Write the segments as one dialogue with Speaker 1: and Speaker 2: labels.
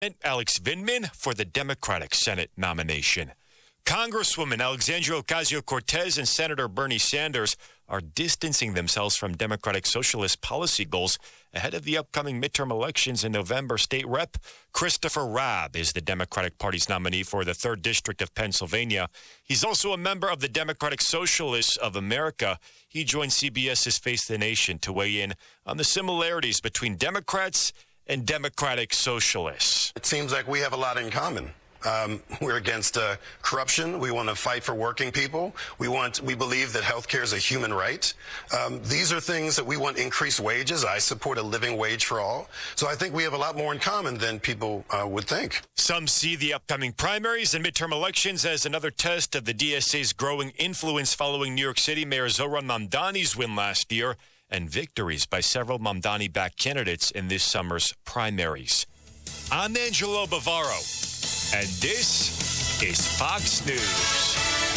Speaker 1: Alex Vindman for the Democratic Senate nomination. Congresswoman Alexandria Ocasio-Cortez and Senator Bernie Sanders are distancing themselves from Democratic socialist policy goals ahead of the upcoming midterm elections in November. State Rep Christopher Rabb is the Democratic Party's nominee for the 3rd District of Pennsylvania. He's also a member of the Democratic Socialists of America. He joined CBS's Face the Nation to weigh in on the similarities between Democrats and Democratic Socialists.
Speaker 2: It seems like we have a lot in common. We're against corruption. We want to fight for working people. We believe that health care is a human right. These are things that we want: increased wages. I support a living wage for all. So I think we have a lot more in common than people would think.
Speaker 1: Some see the upcoming primaries and midterm elections as another test of the DSA's growing influence following New York City Mayor Zohran Mamdani's win last year and victories by several Mamdani-backed candidates in this summer's primaries. I'm Angelo Bavaro. And this is Fox News.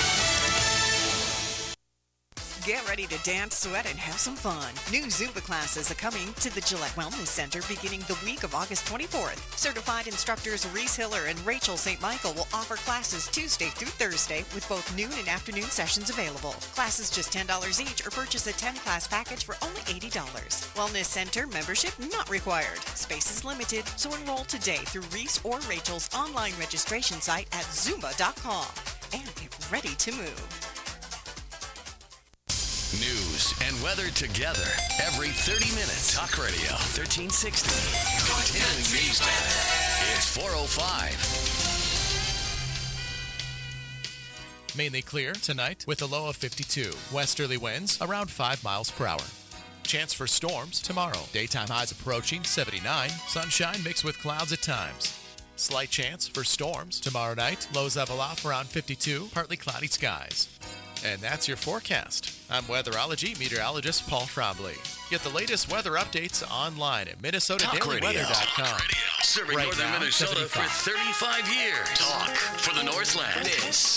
Speaker 3: Get ready to dance, sweat, and have some fun. New Zumba classes are coming to the Gillette Wellness Center beginning the week of August 24th. Certified instructors Reese Hiller and Rachel St. Michael will offer classes Tuesday through Thursday with both noon and afternoon sessions available. Classes just $10 each or purchase a 10-class package for only $80. Wellness Center membership not required. Space is limited, so enroll today through Reese or Rachel's online registration site at Zumba.com and get ready to move.
Speaker 4: News and weather together every 30 minutes. Talk Radio 1360. Continuing news time. It's 4:05.
Speaker 5: Mainly clear tonight with a low of 52. Westerly winds around 5 miles per hour. Chance for storms tomorrow. Daytime highs approaching 79. Sunshine mixed with clouds at times. Slight chance for storms tomorrow night. Lows level off around 52. Partly cloudy skies. And that's your forecast. I'm weatherology meteorologist Paul Frobley. Get the latest weather updates online at MinnesotaDailyWeather.com.
Speaker 4: Serving
Speaker 5: Right
Speaker 4: northern
Speaker 5: now,
Speaker 4: Minnesota
Speaker 5: 75.
Speaker 4: for 35 years. Talk for the Northland. This